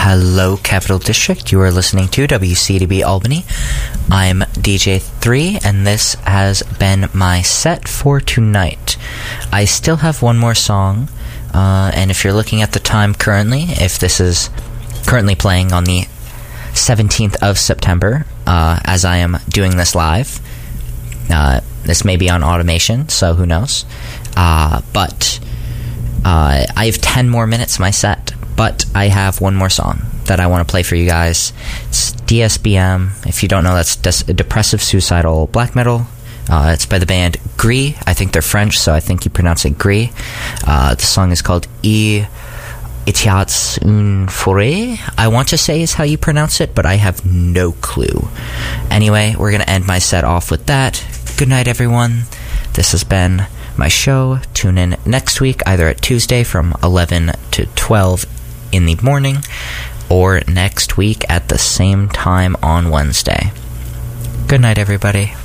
Hello, Capital District. You are listening to WCDB Albany. I'm DJ3, and this has been my set for tonight. I still have one more song, and if you're looking at the time currently, if this is currently playing on the 17th of September, as I am doing this live, this may be on automation, so who knows. But I have 10 more minutes of my set. But I have one more song that I want to play for you guys. It's DSBM. If you don't know, that's Depressive Suicidal Black Metal. It's by the band Gris. I think they're French, so I think you pronounce it Gris. The song is called Etiats une forêt. I want to say is how you pronounce it, but I have no clue. Anyway, we're going to end my set off with that. Good night, everyone. This has been my show. Tune in next week, either at Tuesday from 11 to 12 in the morning, or next week at the same time on Wednesday. Good night, everybody.